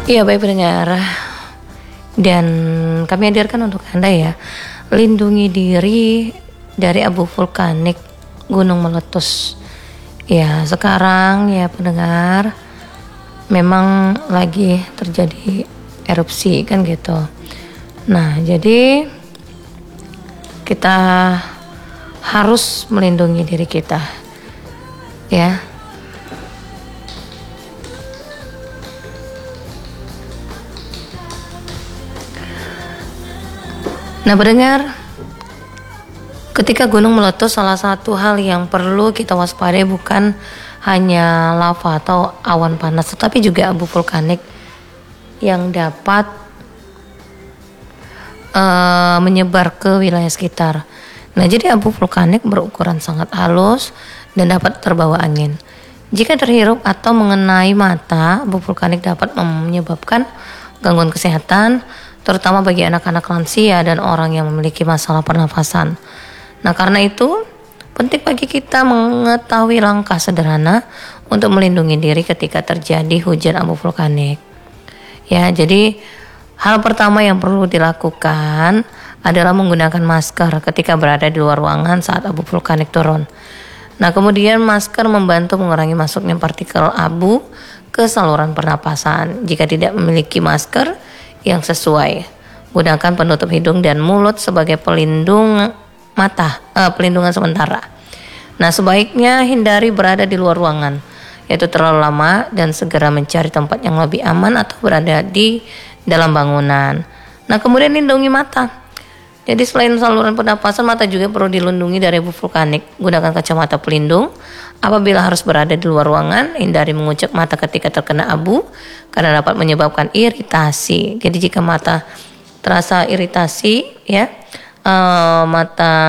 Iya baik pendengar, dan kami hadirkan untuk Anda ya, lindungi diri dari abu vulkanik gunung meletus. Ya sekarang ya pendengar, memang lagi terjadi erupsi kan gitu. Nah jadi kita harus melindungi diri kita ya. Nah pendengar, ketika gunung meletus, salah satu hal yang perlu kita waspadai bukan hanya lava atau awan panas, tetapi juga abu vulkanik yang dapat menyebar ke wilayah sekitar. Nah jadi abu vulkanik berukuran sangat halus dan dapat terbawa angin. Jika terhirup atau mengenai mata, abu vulkanik dapat menyebabkan gangguan kesehatan, terutama bagi anak-anak lansia dan orang yang memiliki masalah pernafasan. Nah karena itu penting bagi kita mengetahui langkah sederhana untuk melindungi diri ketika terjadi hujan abu vulkanik. Ya, jadi hal pertama yang perlu dilakukan adalah menggunakan masker ketika berada di luar ruangan saat abu vulkanik turun. Nah kemudian masker membantu mengurangi masuknya partikel abu ke saluran pernapasan. Jika tidak memiliki masker yang sesuai, gunakan penutup hidung dan mulut sebagai pelindungan sementara. Nah sebaiknya hindari berada di luar ruangan, yaitu terlalu lama, dan segera mencari tempat yang lebih aman atau berada di dalam bangunan. Nah kemudian lindungi mata. Jadi selain saluran pernapasan, mata juga perlu dilindungi dari abu vulkanik. Gunakan kacamata pelindung apabila harus berada di luar ruangan. Hindari mengucek mata ketika terkena abu karena dapat menyebabkan iritasi. Jadi jika mata terasa iritasi ya, mata